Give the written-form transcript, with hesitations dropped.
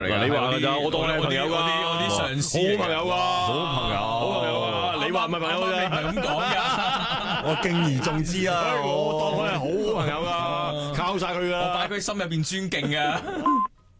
嗱，你話㗎咋？我當你係朋友㗎， 我啲上司嚟㗎， 好朋友㗎， 好朋友， 好朋友㗎。你話唔係朋友㗎？ 你唔係咁講㗎。 我敬而重之啊！ 我當佢係好朋友㗎，靠晒佢㗎。 我擺佢心入邊尊敬㗎。